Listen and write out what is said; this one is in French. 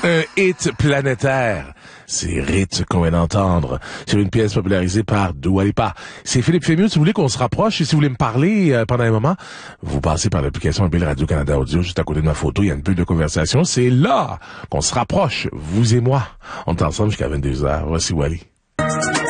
Un hit planétaire. C'est Ritz qu'on vient d'entendre sur une pièce popularisée par Dua Lipa. C'est Philippe Fémieux. Si vous voulez qu'on se rapproche et si vous voulez me parler pendant un moment, vous passez par l'application mobile Radio-Canada Audio. Juste à côté de ma photo, il y a une bulle de conversation. C'est là qu'on se rapproche, vous et moi. On est ensemble jusqu'à 22h. Voici Wally.